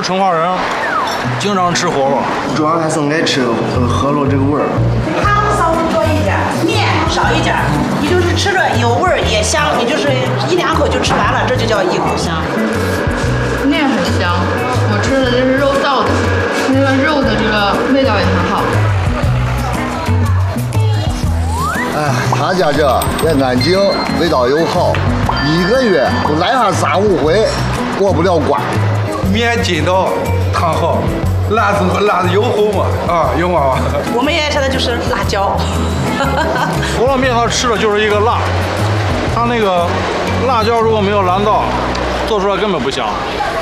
成化人经常吃火锅， 主要还是爱吃饸饹这个味儿。 汤稍微多一点，面少一点，你就是吃着有味儿也香，你就是一两口就吃完了，这就叫一口香。 面很香，我吃的这是肉燥的，那个肉的这个味道也很好。 哎，他家这也安静，味道又好，一个月就来上3-5回，过不了关。 面筋道，汤好，辣子油红嘛，啊，有吗？ 我们也吃的就是辣椒。 饸饹面它吃的就是一个辣，它那个辣椒如果没有燃到，做出来根本不香。